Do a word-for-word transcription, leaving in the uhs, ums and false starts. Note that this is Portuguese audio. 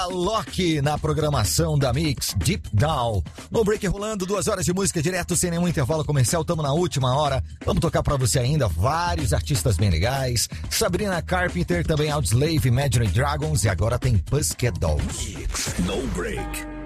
Loki na programação da Mix Deep Down. No break rolando, duas horas de música direto, sem nenhum intervalo comercial. Tamo na última hora. Vamos tocar pra você ainda vários artistas bem legais. Sabrina Carpenter, também Audioslave, Imagine Dragons e agora tem Pussycat Dolls. Mix No Break.